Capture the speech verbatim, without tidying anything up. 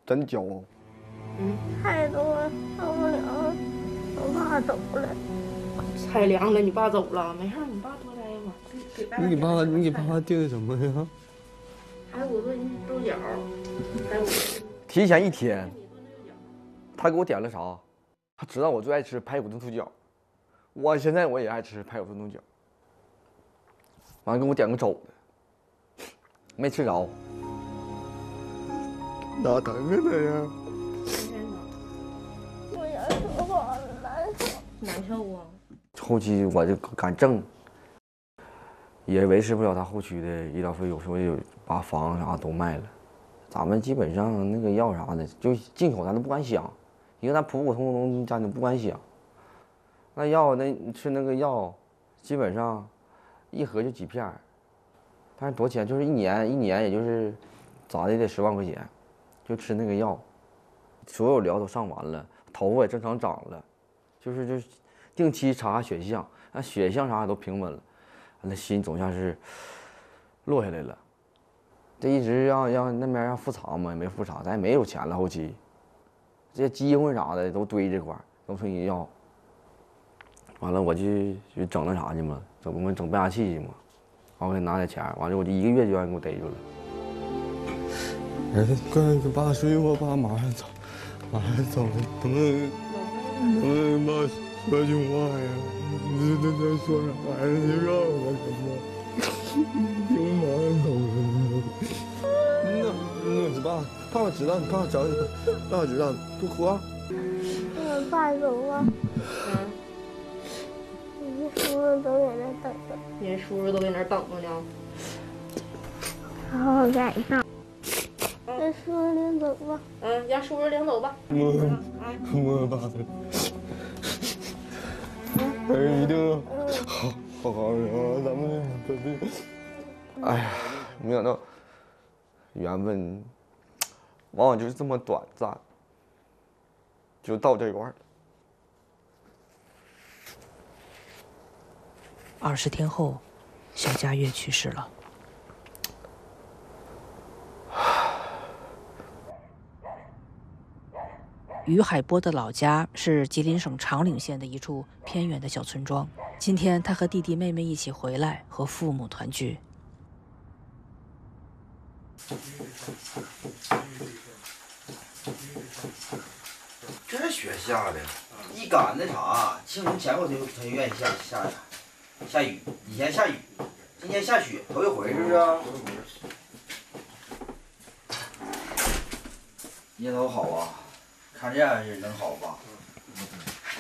真骄傲。 嗯， 太多了，受不了，我爸走了。 太凉了，你爸走了，没事，你爸多待一会儿。 你给爸，你给爸订什么呀？ 排骨炖豆角，排骨。 提前一天，他给我点了啥？他知道我最爱吃排骨炖豆角，我现在我也爱吃排骨炖豆角。完了给我点个肘子，没吃着。哪疼啊他呀？ 我也说话难受。 难受啊。 后期我就敢挣，也维持不了他后续的医疗费，有时候有把房啥都卖了。咱们基本上那个药啥的，就进口咱都不敢想，因为咱普普通通家就不敢想。那药那吃那个药，基本上一盒就几片儿，但是多少钱？就是一年一年也就是咋的也得十万块钱，就吃那个药，所有疗都上完了，头发也正常长了，就是就是定期查血象，那血象啥都平稳了，那心总像是落下来了。这一直让让那边让复查嘛，也没复查，咱也没有钱了。后期这些机会啥的都堆这块儿，都剩医药。完了我就就整那啥去嘛，整我整变压器去嘛，完我给拿点钱，完了我就一个月就让人给我逮住了。哎，快跟爸睡吧，爸马上走，马上走，能不能能不能爸说句话呀？你这这说啥呀？你让我什么？你马上走了。那那爸，爸爸知道，爸爸知道，爸爸知道，不哭啊。 我爸走啊。 嗯。 你叔叔都在那等着。 你叔叔都在那等着呢。 然后赶上。让叔叔领走吧。 嗯，让叔叔领走吧。 我我爸的。儿一定好好好的，咱们这。哎呀，没想到缘分往往就是这么短暂，就到这块儿了。 二十天后，小佳悦去世了。于海波的老家是吉林省长岭县的一处偏远的小村庄。今天他和弟弟妹妹一起回来，和父母团聚。 这雪下的，一赶那啥，清明前后他就他就愿意下下呀，下雨。以前下雨，今年下雪，头一回是不是啊？叶头好啊，看这样是能好吧？